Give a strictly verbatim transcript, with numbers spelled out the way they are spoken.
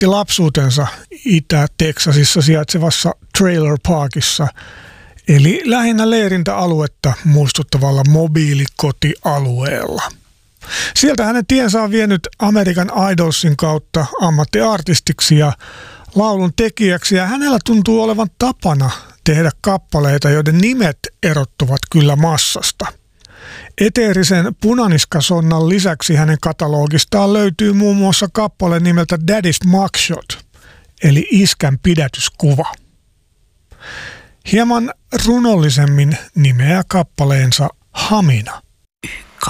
vietti lapsuutensa Itä-Teksasissa sijaitsevassa Trailer Parkissa, eli lähinnä leirintäaluetta muistuttavalla mobiilikotialueella. Sieltä hänen tiensä on vienyt American Idolsin kautta ammattiartistiksi ja laulun tekijäksi, ja hänellä tuntuu olevan tapana tehdä kappaleita, joiden nimet erottuvat kyllä massasta. Eteerisen punaniskasonnan lisäksi hänen katalogistaan löytyy muun muassa kappale nimeltä Daddy's Mugshot, eli iskän pidätyskuva. Hieman runollisemmin nimeää kappaleensa Hamina.